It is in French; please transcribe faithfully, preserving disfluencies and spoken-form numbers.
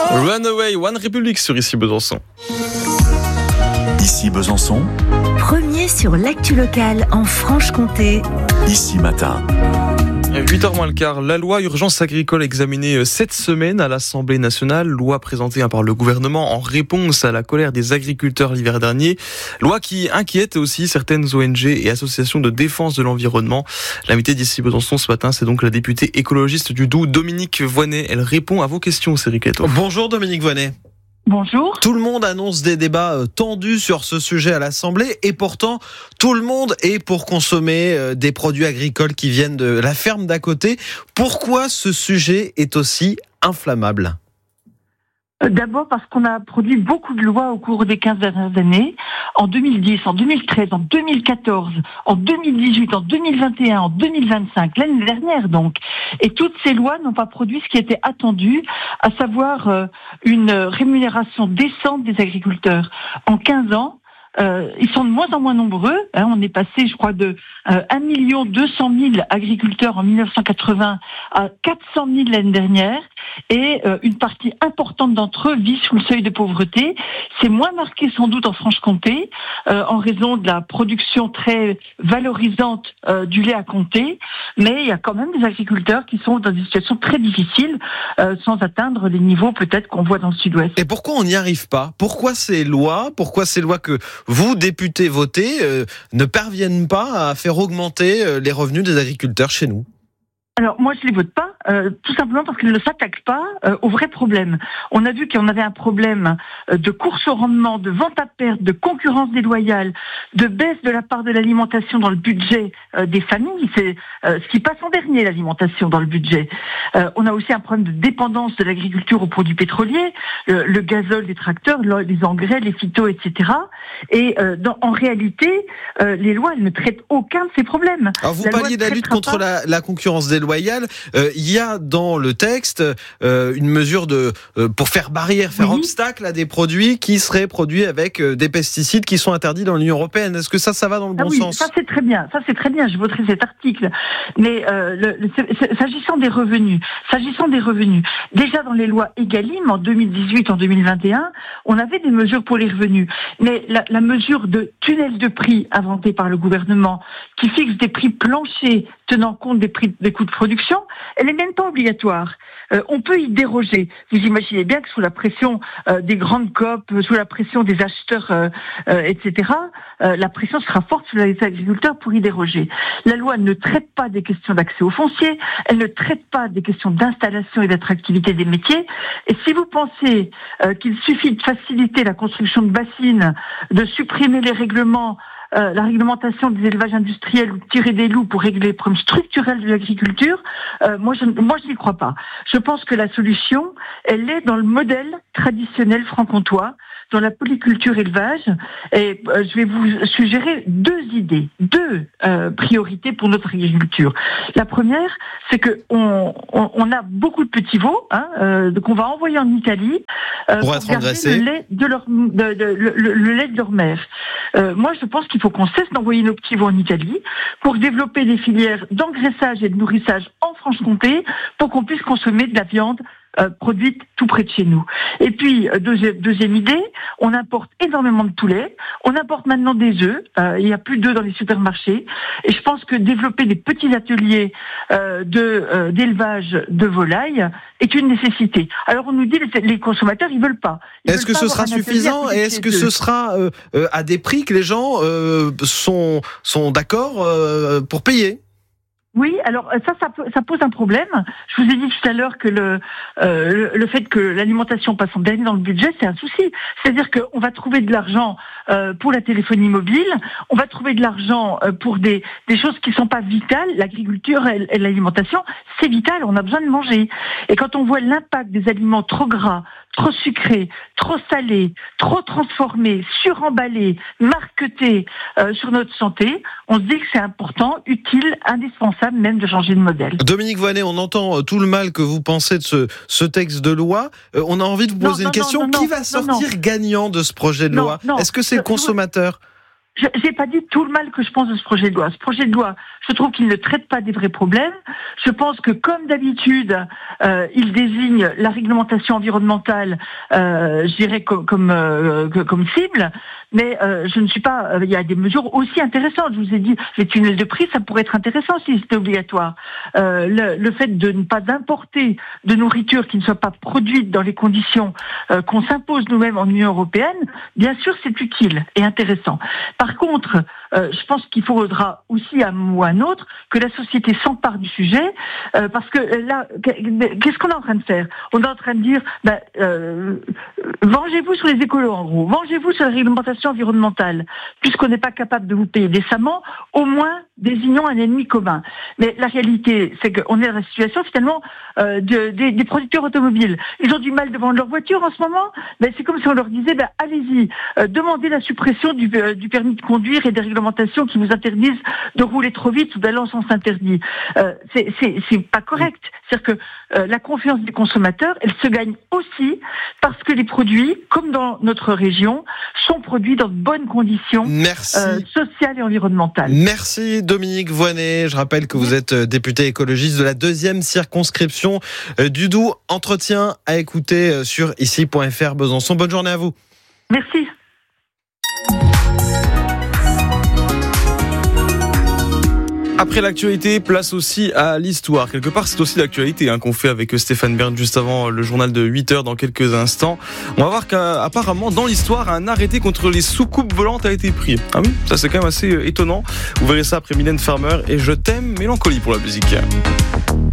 Runaway, One Republic sur Ici Besançon. Ici Besançon. Premier sur l'actu locale en Franche-Comté. Ici Matin. huit heures moins le quart, la loi urgence agricole examinée cette semaine à l'Assemblée nationale, loi présentée par le gouvernement en réponse à la colère des agriculteurs l'hiver dernier, loi qui inquiète aussi certaines O N G et associations de défense de l'environnement. L'invité d'Ici Besançon ce matin, c'est donc la députée écologiste du Doubs, Dominique Voynet. Elle répond à vos questions, Cédric Leto. Bonjour Dominique Voynet. Bonjour. Tout le monde annonce des débats tendus sur ce sujet à l'Assemblée et pourtant tout le monde est pour consommer des produits agricoles qui viennent de la ferme d'à côté. Pourquoi ce sujet est aussi inflammable ? D'abord parce qu'on a produit beaucoup de lois au cours des quinze dernières années. En deux mille dix, en deux mille treize, en deux mille quatorze, en deux mille dix-huit, en deux mille vingt et un, en deux mille vingt-cinq, l'année dernière donc. Et toutes ces lois n'ont pas produit ce qui était attendu, à savoir euh, une rémunération décente des agriculteurs. En quinze ans, Euh, ils sont de moins en moins nombreux. Hein, on est passé, je crois, de euh, un million deux cent mille agriculteurs en mille neuf cent quatre-vingts à quatre cent mille l'année dernière. Et euh, une partie importante d'entre eux vit sous le seuil de pauvreté. C'est moins marqué sans doute en Franche-Comté, euh, en raison de la production très valorisante euh, du lait à comté. Mais il y a quand même des agriculteurs qui sont dans des situations très difficiles, euh, sans atteindre les niveaux peut-être qu'on voit dans le sud-ouest. Et pourquoi on n'y arrive pas ? Pourquoi ces lois, pourquoi ces lois que vous, députés votés, euh, ne parviennent pas à faire augmenter euh, les revenus des agriculteurs chez nous ? Alors moi je les vote pas, euh, tout simplement parce qu'ils ne s'attaquent pas euh, au vrai problème. On a vu qu'on avait un problème euh, de course au rendement, de vente à perte, de concurrence déloyale, de baisse de la part de l'alimentation dans le budget euh, des familles. C'est euh, ce qui passe en dernier, l'alimentation dans le budget. Euh, on a aussi un problème de dépendance de l'agriculture aux produits pétroliers, le, le gazole des tracteurs, le, les engrais, les phytos, et cetera. Et euh, dans, en réalité, euh, les lois elles ne traitent aucun de ces problèmes. Alors vous la parliez de la lutte contre la, la concurrence déloyale. Euh, il y a dans le texte euh, une mesure de euh, pour faire barrière, faire oui. obstacle à des produits qui seraient produits avec euh, des pesticides qui sont interdits dans l'Union européenne. Est-ce que ça, ça va dans le ah bon oui, sens ? Ça c'est très bien, ça c'est très bien. Je voterai cet article. Mais euh, le, le, s'agissant des revenus, s'agissant des revenus, déjà dans les lois Egalim en deux mille dix-huit, en deux mille vingt et un, on avait des mesures pour les revenus. Mais la, la mesure de tunnel de prix inventée par le gouvernement, qui fixe des prix planchers tenant compte des prix des coûts de production, elle n'est même pas obligatoire. Euh, on peut y déroger. Vous imaginez bien que sous la pression euh, des grandes coop, sous la pression des acheteurs, euh, euh, et cetera, euh, la pression sera forte sur les agriculteurs pour y déroger. La loi ne traite pas des questions d'accès au foncier, elle ne traite pas des questions d'installation et d'attractivité des métiers. Et si vous pensez euh, qu'il suffit de faciliter la construction de bassines, de supprimer les règlements, Euh, la réglementation des élevages industriels ou de tirer des loups pour régler les problèmes structurels de l'agriculture, euh, moi je moi je n'y crois pas. Je pense que la solution, elle est dans le modèle traditionnel franc-comtois, dans la polyculture élevage. Et euh, je vais vous suggérer deux idées, deux euh, priorités pour notre agriculture. La première, c'est que on, on, on a beaucoup de petits veaux hein, euh, qu'on va envoyer en Italie euh, pour, pour être garder engraissés. le lait de leur de, de, le, le, le lait de leur mère. Euh, moi, je pense qu'il faut qu'on cesse d'envoyer nos petits veaux en Italie pour développer des filières d'engraissage et de nourrissage en Franche-Comté pour qu'on puisse consommer de la viande euh, produite tout près de chez nous. Et puis, euh, deuxième, deuxième idée, on importe énormément de poulet, on importe maintenant des œufs, euh, il n'y a plus d'œufs dans les supermarchés, et je pense que développer des petits ateliers euh, de, euh, d'élevage de volailles est une nécessité. Alors on nous dit que les consommateurs, ils veulent pas. Ils est-ce veulent que pas ce sera suffisant et est-ce que ce sera euh, euh, à des prix que les gens euh, sont, sont d'accord euh, pour payer ? Oui, alors ça, ça, ça pose un problème. Je vous ai dit tout à l'heure que le, euh, le, le fait que l'alimentation passe en dernier dans le budget, c'est un souci. C'est-à-dire qu'on va trouver de l'argent euh, pour la téléphonie mobile, on va trouver de l'argent euh, pour des, des choses qui sont pas vitales. L'agriculture et, et l'alimentation, c'est vital, on a besoin de manger. Et quand on voit l'impact des aliments trop gras, trop sucrés, trop salés, trop transformés, suremballés, marketés euh, sur notre santé, on se dit que c'est important, utile, indispensable même de changer de modèle. Dominique Voynet, on entend tout le mal que vous pensez de ce, ce texte de loi. Euh, on a envie de vous poser non, une non, question. Non, non, Qui va sortir non, non. gagnant de ce projet de non, loi ? non, Est-ce que c'est le consommateur ? Je n'ai pas dit tout le mal que je pense de ce projet de loi. Ce projet de loi, je trouve qu'il ne traite pas des vrais problèmes. Je pense que, comme d'habitude, euh, il désigne la réglementation environnementale, euh, je dirais, comme, comme, euh, comme cible. Mais euh, je ne suis pas... Euh, il y a des mesures aussi intéressantes. Je vous ai dit, les tunnels de prix, ça pourrait être intéressant si c'était obligatoire. Euh, le, le fait de ne pas importer de nourriture qui ne soit pas produite dans les conditions euh, qu'on s'impose nous-mêmes en Union européenne, bien sûr, c'est utile et intéressant. Par contre, euh, je pense qu'il faudra aussi à un moment ou à un autre que la société s'empare du sujet, euh, parce que là, qu'est-ce qu'on est en train de faire ? On est en train de dire, ben, euh, vengez-vous sur les écolos en gros, vengez-vous sur la réglementation environnementale, puisqu'on n'est pas capable de vous payer décemment, au moins désignons un ennemi commun. Mais la réalité, c'est qu'on est dans la situation finalement euh, de, des, des producteurs automobiles. Ils ont du mal de vendre leur voiture en ce moment, mais c'est comme si on leur disait, ben, allez-y, euh, demandez la suppression du, euh, du permis de conduire et des réglementations qui vous interdisent de rouler trop vite ou d'aller en sens interdit. Euh, c'est, c'est, c'est pas correct. C'est-à-dire que euh, la confiance des consommateurs, elle se gagne aussi parce que les produits, comme dans notre région, sont produits dans de bonnes conditions euh, sociales et environnementales. Merci Dominique Voynet. Je rappelle que vous êtes député écologiste de la deuxième circonscription du Doubs. Entretien à écouter sur ici point f r Besançon. Bonne journée à vous. Merci. Après l'actualité, place aussi à l'histoire. Quelque part, c'est aussi l'actualité hein, qu'on fait avec Stéphane Bern juste avant le journal de huit heures dans quelques instants. On va voir qu'apparemment, dans l'histoire, un arrêté contre les soucoupes volantes a été pris. Ah oui, ça c'est quand même assez étonnant. Vous verrez ça après Mylène Farmer et Je t'aime, Mélancolie pour la musique.